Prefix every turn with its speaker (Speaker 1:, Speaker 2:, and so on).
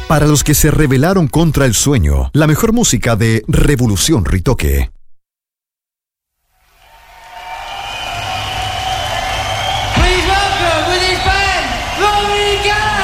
Speaker 1: Para los que se rebelaron contra el sueño, la mejor música de Revolución Ritoque.
Speaker 2: Please welcome with his band, Dominicano!